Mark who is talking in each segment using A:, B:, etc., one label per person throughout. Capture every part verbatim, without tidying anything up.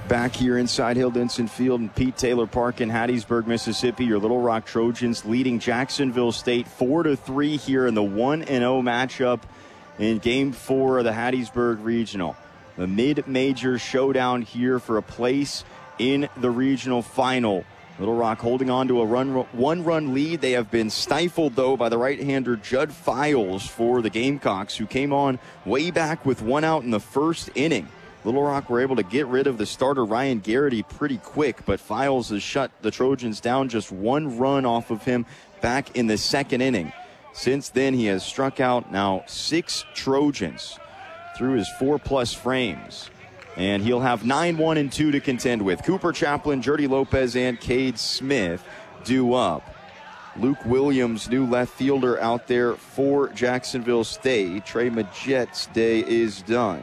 A: Back here inside Hill-Denson Field and Pete Taylor Park in Hattiesburg, Mississippi, your Little Rock Trojans leading Jacksonville State four to three here in the one and oh matchup in Game four of the Hattiesburg Regional. The mid-major showdown here for a place in the regional final. Little Rock holding on to a run, one-run lead. They have been stifled, though, by the right-hander Judd Files for the Gamecocks, who came on way back with one out in the first inning. Little Rock were able to get rid of the starter Ryan Garrity pretty quick, but Files has shut the Trojans down, just one run off of him back in the second inning. Since then, he has struck out now six Trojans through his four-plus frames, and he'll have nine one and two to contend with. Cooper Chaplin, Jordy Lopez, and Cade Smith due up. Luke Williams, new left fielder out there for Jacksonville State. Trey Majette's day is done.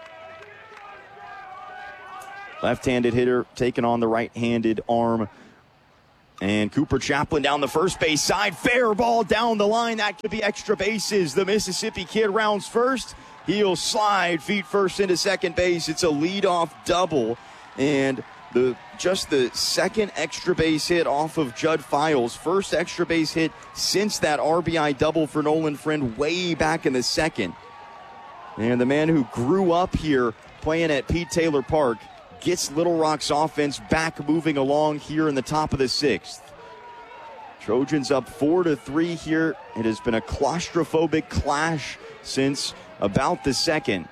A: Left-handed hitter taking on the right-handed arm. And Cooper Chaplin down the first base side. Fair ball down the line. That could be extra bases. The Mississippi kid rounds first. He'll slide feet first into second base. It's a leadoff double. And the just the second extra base hit off of Judd Files. First extra base hit since that R B I double for Nolan Friend way back in the second. And the man who grew up here playing at Pete Taylor Park gets Little Rock's offense back moving along here in the top of the sixth. Trojans up four to three here. It has been a claustrophobic clash since about the second.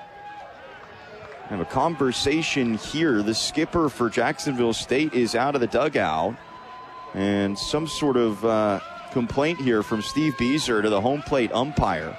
A: I have a conversation here. The skipper for Jacksonville State is out of the dugout. And some sort of uh, complaint here from Steve Beezer to the home plate umpire.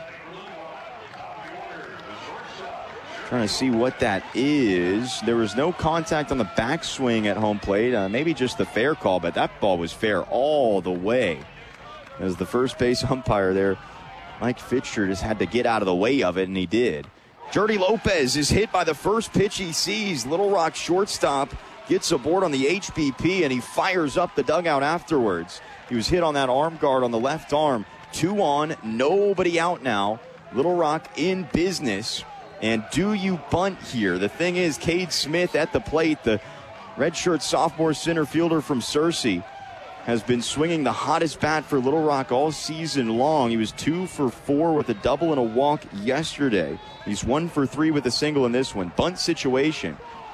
A: Trying to see what that is. There was no contact on the backswing at home plate. Uh, maybe just the fair call, but that ball was fair all the way. As the first base umpire there, Mike Fitcher, just had to get out of the way of it, and he did. Jordy Lopez is hit by the first pitch he sees. Little Rock shortstop gets aboard on the H B P, and he fires up the dugout afterwards. He was hit on that arm guard on the left arm. Two on, nobody out now. Little Rock in business. And do you bunt here? The thing is, Cade Smith at the plate, the redshirt sophomore center fielder from Searcy, has been swinging the hottest bat for Little Rock all season long. He was two for four with a double and a walk yesterday. He's one for three with a single in this one. Bunt situation.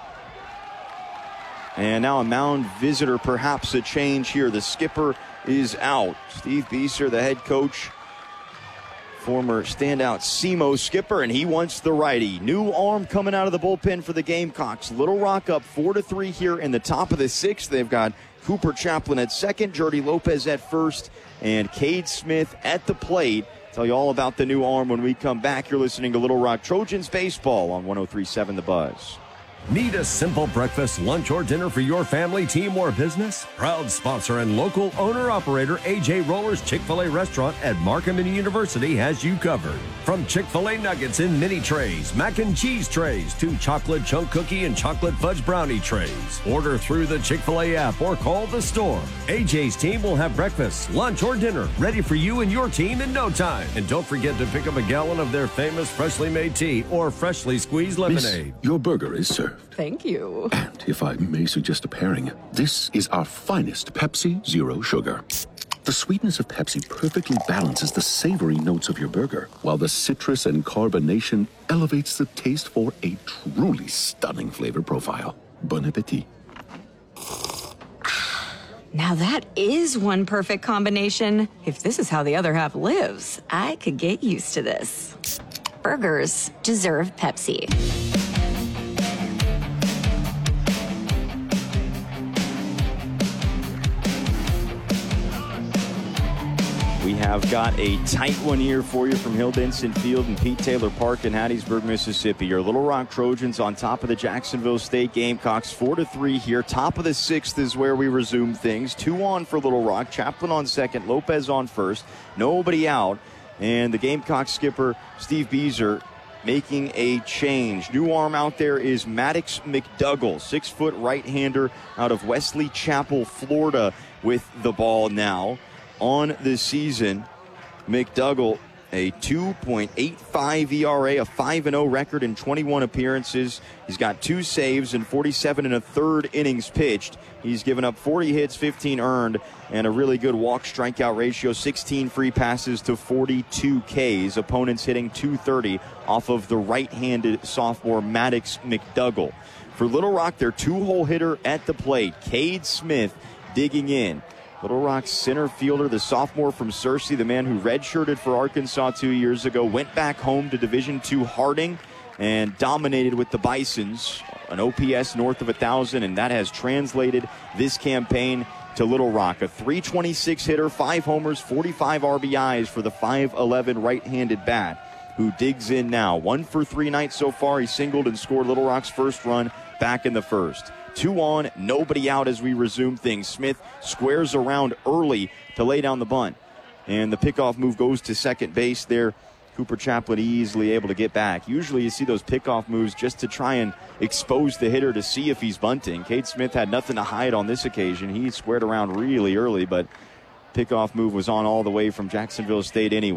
A: And now a mound visitor, perhaps a change here. The skipper is out. Steve Beezer, the head coach, former standout S E M O skipper, and he wants the righty. New arm coming out of the bullpen for the Gamecocks. Little Rock up four to three here in the top of the sixth. They've got Cooper Chaplin at second, Jordy Lopez at first, and Cade Smith at the plate. Tell you all about the new arm when we come back. You're listening to Little Rock Trojans Baseball on one oh three point seven The Buzz.
B: Need a simple breakfast, lunch, or dinner for your family, team, or business? Proud sponsor and local owner-operator A J Roller's Chick-fil-A restaurant at Markham University has you covered. From Chick-fil-A nuggets in mini trays, mac and cheese trays, to chocolate chunk cookie and chocolate fudge brownie trays. Order through the Chick-fil-A app or call the store. A J's team will have breakfast, lunch, or dinner ready for you and your team in no time. And don't forget to pick up a gallon of their famous freshly made tea or freshly squeezed lemonade.
C: Miss, your burger is served.
D: Thank you.
C: And if I may suggest a pairing, this is our finest Pepsi Zero Sugar. The sweetness of Pepsi perfectly balances the savory notes of your burger, while the citrus and carbonation elevates the taste for a truly stunning flavor profile. Bon appetit.
D: Now that is one perfect combination. If this is how the other half lives, I could get used to this. Burgers deserve Pepsi.
A: We have got a tight one here for you from Hill-Denson Field and Pete Taylor Park in Hattiesburg, Mississippi. Your Little Rock Trojans on top of the Jacksonville State Gamecocks, four to three here. Top of the sixth is where we resume things. Two on for Little Rock. Chaplin on second. Lopez on first. Nobody out. And the Gamecock skipper, Steve Beezer, making a change. New arm out there is Maddox McDougall, six-foot right-hander out of Wesley Chapel, Florida, with the ball now. On this season, McDougall a two point eight five E R A, a five and oh record in twenty-one appearances. He's got two saves and forty-seven and a third innings pitched. He's given up forty hits, fifteen earned, and a really good walk strikeout ratio, sixteen free passes to forty-two Ks. Opponents hitting two thirty off of the right-handed sophomore Maddox McDougall. For Little Rock, their two-hole hitter at the plate, Cade Smith, digging in. Little Rock's center fielder, the sophomore from Searcy, the man who redshirted for Arkansas two years ago, went back home to Division two Harding and dominated with the Bisons, an O P S north of one thousand, and that has translated this campaign to Little Rock. A three twenty-six hitter, five homers, forty-five R B Is for the five eleven right-handed bat, who digs in now. One for three nights so far. He singled and scored Little Rock's first run back in the first. Two on, nobody out as we resume things. Smith squares around early to lay down the bunt. And the pickoff move goes to second base there. Cooper Chaplin easily able to get back. Usually you see those pickoff moves just to try and expose the hitter to see if he's bunting. Cade Smith had nothing to hide on this occasion. He squared around really early, but pickoff move was on all the way from Jacksonville State anyway.